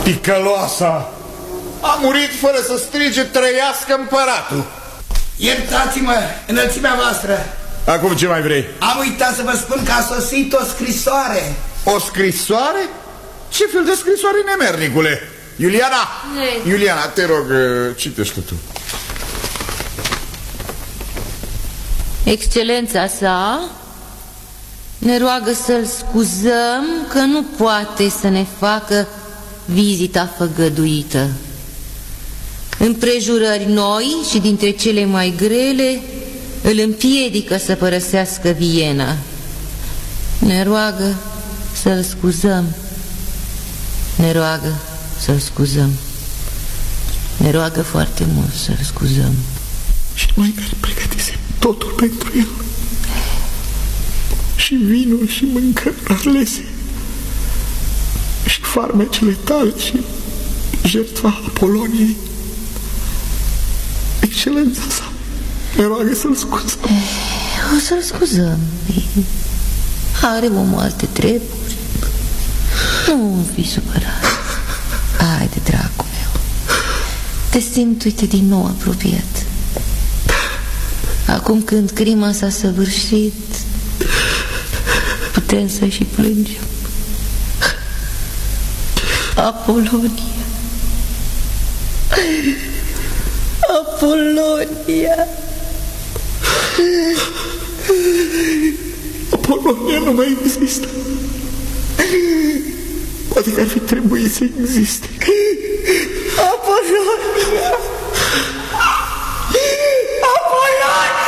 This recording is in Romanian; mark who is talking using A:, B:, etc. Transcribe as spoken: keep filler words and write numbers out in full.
A: Ticăloasa a murit fără să strige trăiască împăratul.
B: Iertați-mă, înălțimea voastră.
A: Acum ce mai vrei?
B: Am uitat să vă spun că a sosit o scrisoare.
A: O scrisoare? Ce fel de scrisoare, nemernicule? Iuliana,
C: Ei.
A: Iuliana, te rog, citește tu.
C: Excelența sa ne roagă să-l scuzăm că nu poate să ne facă vizita făgăduită. Împrejurări noi și dintre cele mai grele îl împiedică să părăsească Viena. Ne roagă să-l scuzăm. Ne roagă să-l scuzăm. Ne roagă foarte mult să-l scuzăm.
D: Și noi care pregătisem totul pentru el, și vinul și mâncări alese, și farmecele tale și jertfa Apoloniei. Excelența sa ne roagă să-l scuzăm.
C: O să-l scuzăm. Are omul alte treburi. Nu fi supărat. Haide, dragul meu, te simt, uite, din nou apropiat. Acum când crima s-a săvârșit, putem să și plângem. Apolonia, Apolonia.
D: Apolonia nu mai există. Poate că ar fi trebuit să existe.
B: Apolonia!